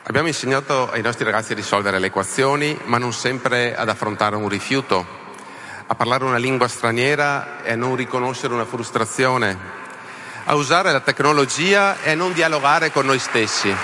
Abbiamo insegnato ai nostri ragazzi a risolvere le equazioni, ma non sempre ad affrontare un rifiuto, a parlare una lingua straniera e a non riconoscere una frustrazione, a usare la tecnologia e a non dialogare con noi stessi.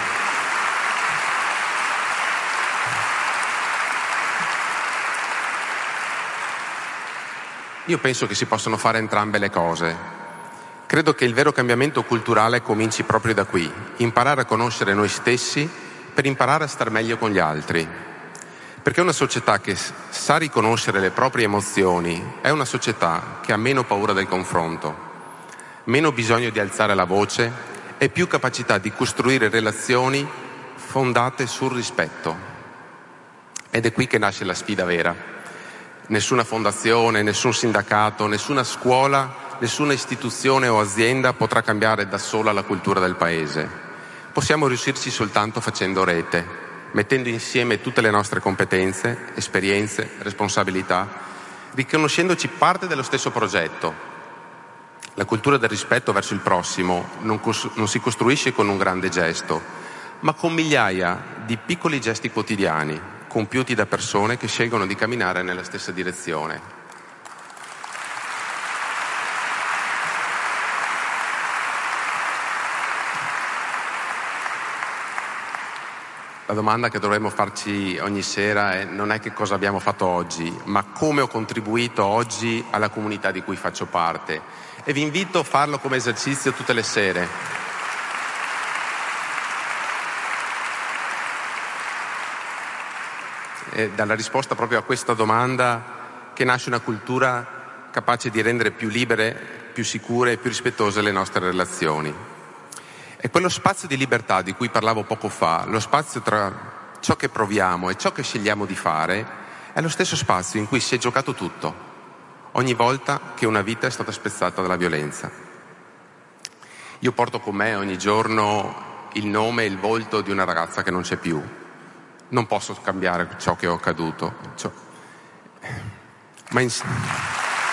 Io penso che si possano fare entrambe le cose. Credo che il vero cambiamento culturale cominci proprio da qui, imparare a conoscere noi stessi per imparare a star meglio con gli altri. Perché una società che sa riconoscere le proprie emozioni è una società che ha meno paura del confronto, meno bisogno di alzare la voce e più capacità di costruire relazioni fondate sul rispetto. Ed è qui che nasce la sfida vera. Nessuna fondazione, nessun sindacato, nessuna scuola, nessuna istituzione o azienda potrà cambiare da sola la cultura del paese. Possiamo riuscirci soltanto facendo rete, mettendo insieme tutte le nostre competenze, esperienze, responsabilità, riconoscendoci parte dello stesso progetto. La cultura del rispetto verso il prossimo non si costruisce con un grande gesto, ma con migliaia di piccoli gesti quotidiani, compiuti da persone che scelgono di camminare nella stessa direzione. La domanda che dovremmo farci ogni sera non è che cosa abbiamo fatto oggi, ma come ho contribuito oggi alla comunità di cui faccio parte. E vi invito a farlo come esercizio tutte le sere. È dalla risposta proprio a questa domanda che nasce una cultura capace di rendere più libere, più sicure e più rispettose le nostre relazioni. E quello spazio di libertà di cui parlavo poco fa, lo spazio tra ciò che proviamo e ciò che scegliamo di fare, è lo stesso spazio in cui si è giocato tutto, ogni volta che una vita è stata spezzata dalla violenza. Io porto con me ogni giorno il nome e il volto di una ragazza che non c'è più. Non posso cambiare ciò che ho accaduto, ma